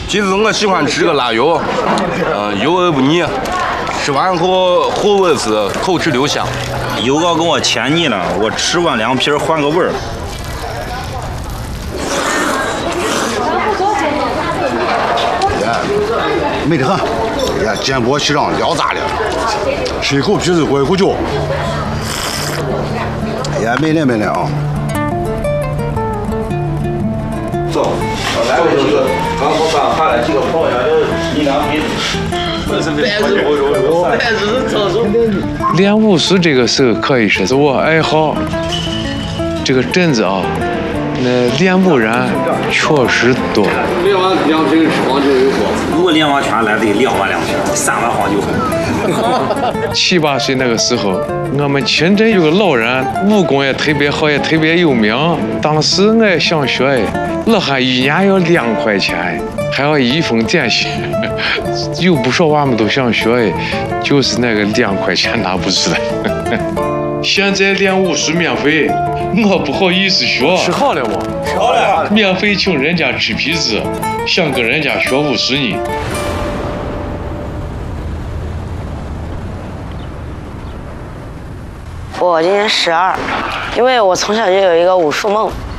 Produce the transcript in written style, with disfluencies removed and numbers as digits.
其实我喜欢吃这个腊肉，油而不腻，吃完后后味是口齿留香。 油糕跟我甜腻了，我吃完2皮换个味儿。 美得很，哎呀，煎锅气上撩炸了，吃一口皮子过一口酒。哎呀，美了啊！ 走，来了几个，刚我刚喊了几个朋友，1、2杯。 练武术这个时候可以说是我爱好。这个镇子啊，那练武人确实多。 练完2瓶黄酒以后， 如果练完拳来得2碗2瓶，3碗黄酒。 7、8岁那个时候，我们清镇有个老人，武功也特别好，也特别有名。当时我想学，老汉1年要2块钱，还要1封点心。有不少娃们都想学，就是那个2块钱拿不出来。现在练武术免费，我不好意思学。吃好了吗？ 吃好了。 免费请人家吃皮子，想跟人家学武术呢。 我今年12，因为我从小就有一个武术梦，